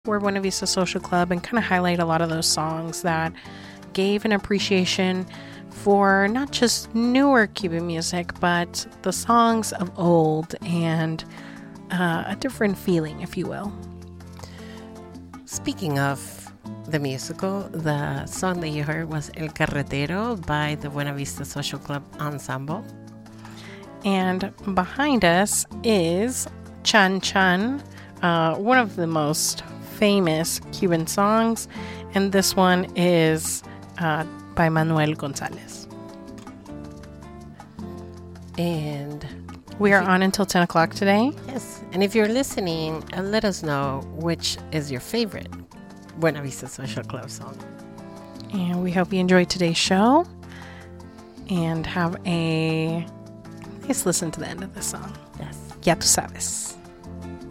We're Buena Vista Social Club and kind of highlight a lot of those songs that gave an appreciation for not just newer Cuban music, but the songs of old and a different feeling, if you will. Speaking of the musical, the song that you heard was El Carretero by the Buena Vista Social Club Ensemble. And behind us is Chan Chan, one of the most famous Cuban songs, and this one is by Manuel Gonzalez. And we are on until 10 o'clock today. Yes, and if you're listening, let us know which is your favorite Buena Vista Social Club song. And we hope you enjoyed today's show and have a nice listen to the end of the song. Yes. Ya tú sabes.